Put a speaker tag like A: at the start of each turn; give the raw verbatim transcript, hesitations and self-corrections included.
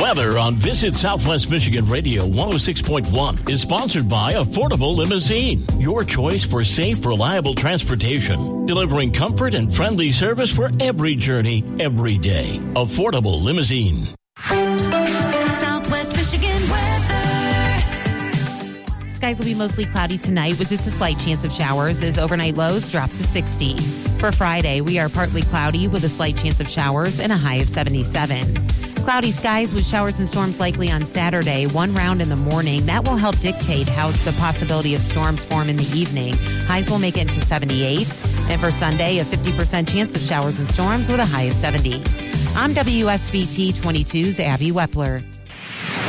A: Weather on Visit Southwest Michigan Radio one oh six point one is sponsored by Affordable Limousine, your choice for safe, reliable transportation, delivering comfort and friendly service for every journey, every day. Affordable Limousine.
B: Southwest Michigan weather.
C: Skies will be mostly cloudy tonight with just a slight chance of showers as overnight lows drop to sixty. For Friday, we are partly cloudy with a slight chance of showers and a high of seventy-seven. Cloudy skies with showers and storms likely on Saturday, one round in the morning. That will help dictate how the possibility of storms form in the evening. Highs will make it into seventy-eight. And for Sunday, a fifty percent chance of showers and storms with a high of seventy. I'm W S B T twenty-two's Abby Wepler.